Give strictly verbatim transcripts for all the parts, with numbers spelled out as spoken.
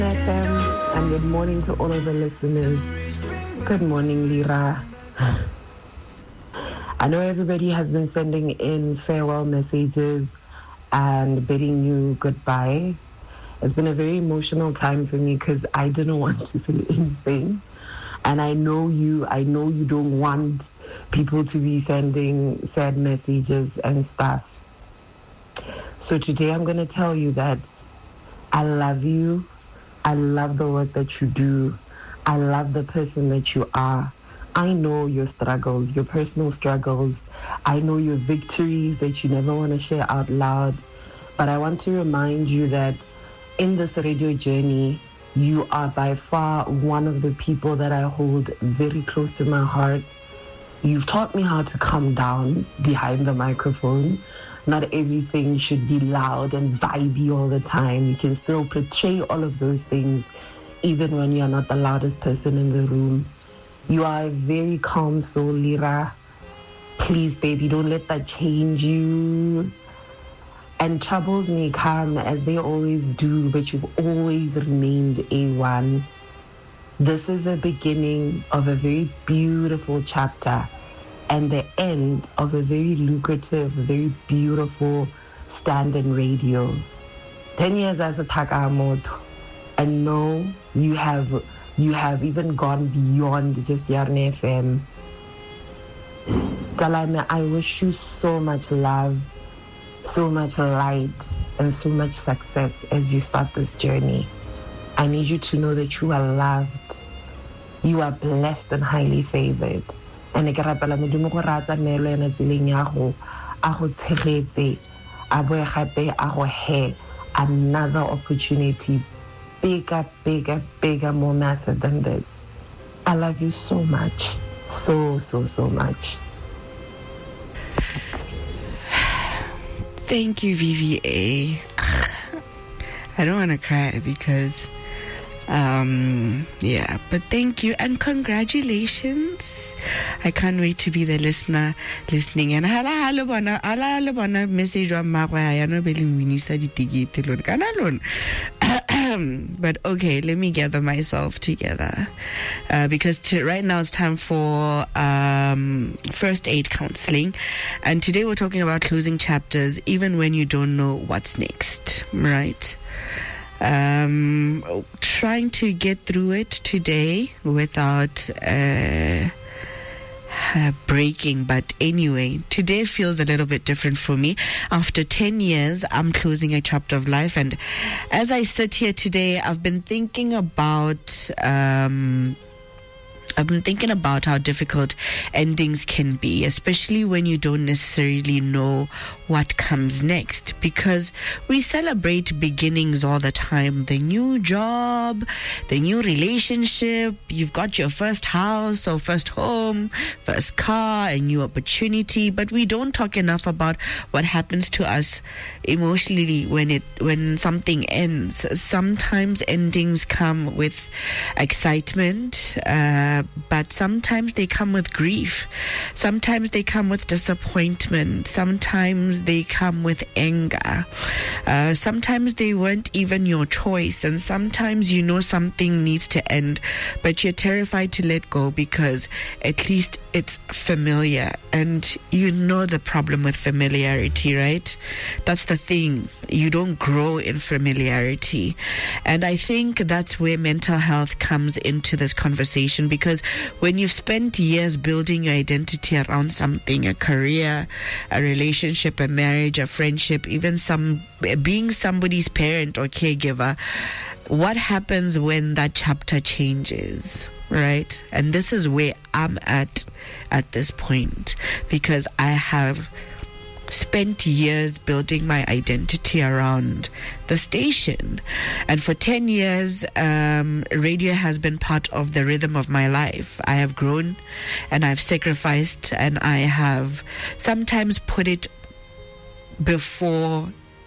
F M, and good morning to all of the listeners. Good morning, Lira. I know everybody has been sending in farewell messages and bidding you goodbye. It's been a very emotional time for me because I didn't want to say anything. And I know you, I know you don't want people to be sending sad messages and stuff. So today I'm going to tell you that I love you. I love the work that you do. I love the person that you are. I know your struggles, your personal struggles. I know your victories that you never want to share out loud. But I want to remind you that in this radio journey, you are by far one of the people that I hold very close to my heart. You've taught me how to calm down behind the microphone. Not everything should be loud and vibey all the time. You can still portray all of those things even when you're not the loudest person in the room. You are a very calm soul, Lira. Please, baby, don't let that change you. And troubles may come as they always do, but you've always remained A one. This is the beginning of a very beautiful chapter and the end of a very lucrative, very beautiful stand in radio. Ten years as a Takamoto, and no, you have you have even gone beyond just Yarn F M. Talame, I wish you so much love, so much light, and so much success as you start this journey. I need you to know that you are loved, you are blessed and highly favored. And I rapela modimo go ratsa nelo ena tseleng ya go a go tshegetse a boe gape a go he another opportunity bigger bigger bigger more massive than this. I love you so much, so so so much. Thank you, V V A. I don't want to cry because um yeah, but thank you and congratulations. I can't wait to be the listener listening. And hala hala bona hala hala bona message wa magwa ya no beling winisa di ticket lon kana lon. But okay, let me gather myself together uh, because to, right now it's time for um, first aid counseling, and today we're talking about closing chapters even when you don't know what's next, right? Um, trying to get through it today without uh, Uh, breaking, but anyway, today feels a little bit different for me. After ten years, I'm closing a chapter of life, and as I sit here today, I've been thinking about um I've been thinking about how difficult endings can be, especially when you don't necessarily know what comes next, because we celebrate beginnings all the time. The new job, the new relationship, you've got your first house or first home, first car, a new opportunity, but we don't talk enough about what happens to us emotionally when it when something ends. Sometimes endings come with excitement, uh, but sometimes they come with grief. Sometimes they come with disappointment. Sometimes they come with anger. Uh, sometimes they weren't even your choice, and sometimes you know something needs to end, but you're terrified to let go because at least it's familiar, and you know the problem with familiarity, right? That's the thing. You don't grow in familiarity. And I think that's where mental health comes into this conversation, because when you've spent years building your identity around something, a career, a relationship, a marriage, a friendship, even some being somebody's parent or caregiver, what happens when that chapter changes? Right? And this is where I'm at at this point, because I have spent years building my identity around the station, and for ten years um, radio has been part of the rhythm of my life. I have grown and I've sacrificed, and I have sometimes put it before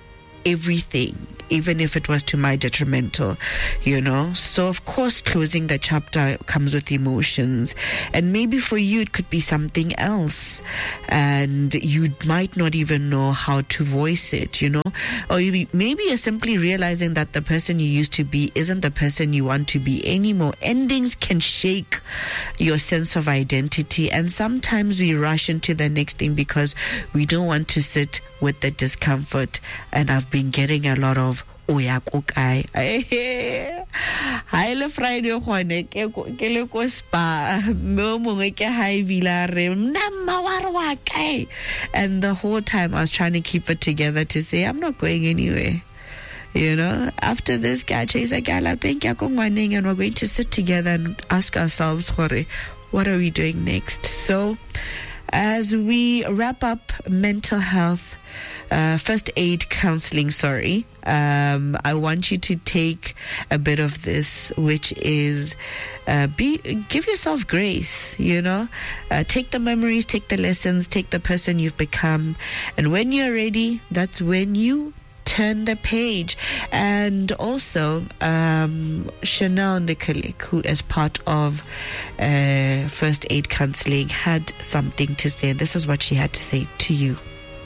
everything, even if it was to my detrimental, you know. So of course closing the chapter comes with emotions, and maybe for you it could be something else, and you might not even know how to voice it, you know. Or you, maybe you're simply realizing that the person you used to be isn't the person you want to be anymore. Endings can shake your sense of identity, and sometimes we rush into the next thing because we don't want to sit with the discomfort. And I've been getting a lot of oya kokai. Hi le Friday gone ke ke le ko spa mo mongwe ke hi vila re nna wa wa kai, and the whole time I was trying to keep it together to say I'm not going anywhere. You know, after this guy chase a gala pink and we're going to sit together and ask ourselves, what are we doing next? So as we wrap up mental health, uh, first aid counseling, sorry, um, I want you to take a bit of this, which is uh, be give yourself grace, you know, uh, take the memories, take the lessons, take the person you've become, and when you're ready, that's when you turn the page. And also um, Chanel Nikolic, who is part of uh, First Aid Counseling, had something to say. This is what she had to say to you.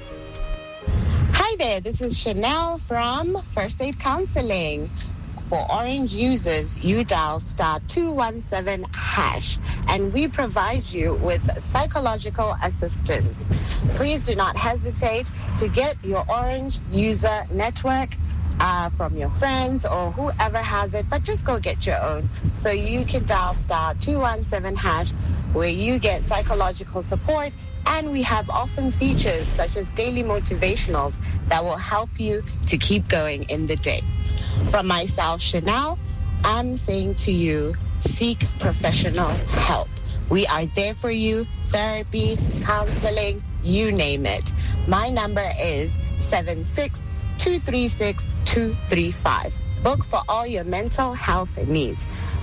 Hi there, this is Chanel from First Aid Counseling. For Orange users, you dial star two one seven hash, and we provide you with psychological assistance. Please do not hesitate to get your Orange user network uh, from your friends or whoever has it, but just go get your own. So you can dial star two one seven hash, where you get psychological support, and we have awesome features such as daily motivationals that will help you to keep going in the day. From myself, Chanel, I'm saying to you, seek professional help. We are there for you, therapy, counseling, you name it. My number is seven six two three six two three five. Book for all your mental health needs.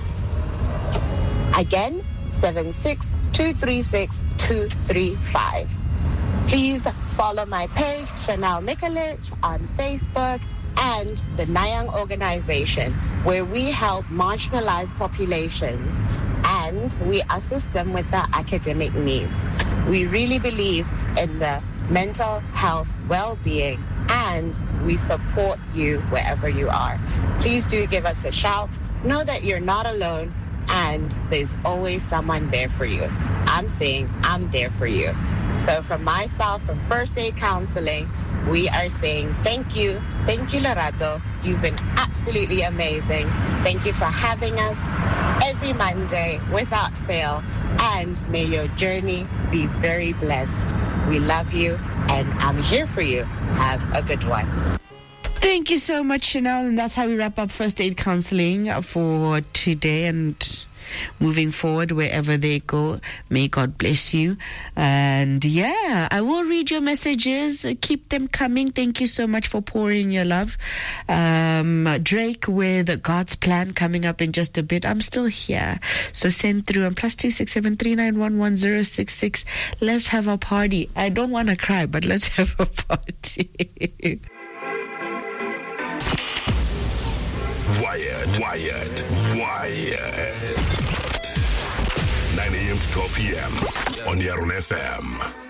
Again, seven six two three six two three five. Please follow my page, Chanel Nikolic, on Facebook, and the Nayang organization, where we help marginalized populations and we assist them with their academic needs. We really believe in the mental health well-being, and we support you wherever you are. Please do give us a shout. Know that you're not alone, and there's always someone there for you. I'm saying I'm there for you. So from myself, from First Aid Counseling, we are saying thank you. Thank you, Lorato. You've been absolutely amazing. Thank you for having us every Monday without fail. And may your journey be very blessed. We love you, and I'm here for you. Have a good one. Thank you so much, Chanel. And that's how we wrap up First Aid Counseling for today. And moving forward, wherever they go, may God bless you. And yeah, I will read your messages. Keep them coming. Thank you so much for pouring your love. Um, Drake with God's Plan coming up in just a bit. I'm still here. So send through on plus two six seven three nine one one zero six six. Let's have a party. I don't want to cry, but let's have a party. Wired, wired, wired. nine a.m. to twelve p.m. on Yaron F M.